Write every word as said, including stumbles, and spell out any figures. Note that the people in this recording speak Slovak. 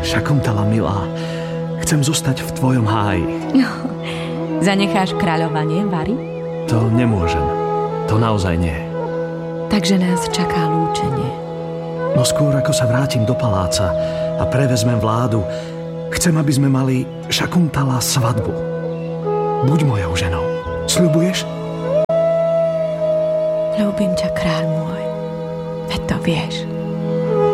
Šakuntala, milá, chcem zostať v tvojom háji. Zanecháš kráľovanie, Vari? To nemôžem. To naozaj nie. Takže nás čaká lúčenie. No skôr ako sa vrátim do paláca a prevezmem vládu, chcem, aby sme mali Šakuntala svadbu. Buď mojou ženou. Sľubuješ? Ľúbim ťa, kráľ môj. Veď to vieš.